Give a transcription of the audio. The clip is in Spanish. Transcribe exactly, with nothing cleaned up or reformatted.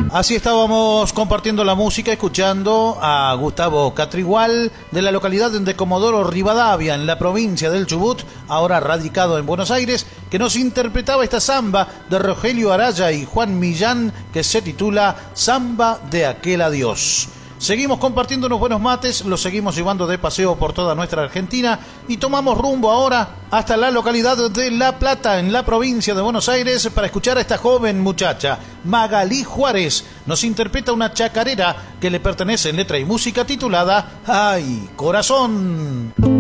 Así estábamos compartiendo la música, escuchando a Gustavo Catrigual de la localidad de Comodoro Rivadavia, en la provincia del Chubut, ahora radicado en Buenos Aires, que nos interpretaba esta samba de Rogelio Araya y Juan Millán, que se titula Samba de aquel adiós. Seguimos compartiendo unos buenos mates, los seguimos llevando de paseo por toda nuestra Argentina y tomamos rumbo ahora hasta la localidad de La Plata, en la provincia de Buenos Aires, para escuchar a esta joven muchacha, Magalí Juárez. Nos interpreta una chacarera que le pertenece en letra y música titulada Ay, Corazón.